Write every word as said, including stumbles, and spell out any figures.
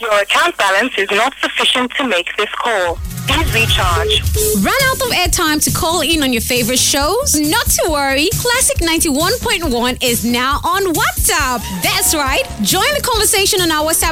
Your account balance is not sufficient to make this call. Please recharge. Run out of airtime to call in on your favorite shows? Not to worry, Classic ninety-one point one is now on WhatsApp. That's right. Join the conversation on our WhatsApp